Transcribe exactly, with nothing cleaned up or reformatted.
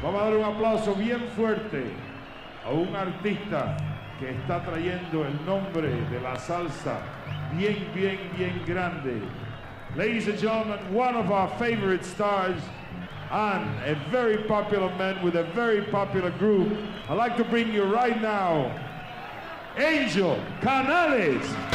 Vamos a dar un aplauso bien fuerte a un artista que está trayendo el nombre de la salsa bien, bien, bien grande. Ladies and gentlemen, one of our favorite stars and a very popular man with a very popular group. I'd like to bring you right now, Angel Canales.